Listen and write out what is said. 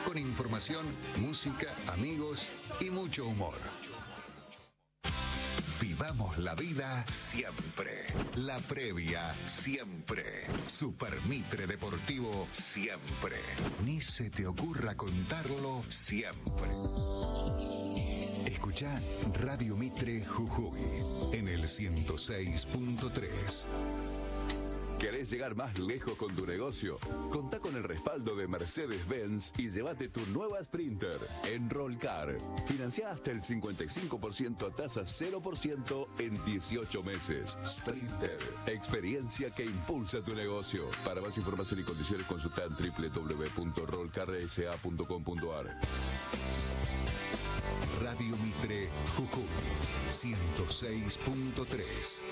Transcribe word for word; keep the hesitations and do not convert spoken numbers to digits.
con información, música, amigos y mucho humor. Vivamos la vida siempre. La previa siempre. Super Mitre Deportivo siempre. Ni se te ocurra contarlo siempre. Escuchá Radio Mitre Jujuy en el ciento seis punto tres. ¿Querés llegar más lejos con tu negocio? Contá con el respaldo de Mercedes-Benz y llévate tu nueva Sprinter en Rollcar. Financiá hasta el cincuenta y cinco por ciento a tasa cero por ciento en dieciocho meses. Sprinter, experiencia que impulsa tu negocio. Para más información y condiciones consultá en doble u doble u doble u punto rollcar s a punto com punto a r. Radio Mitre Jujuy ciento seis punto tres.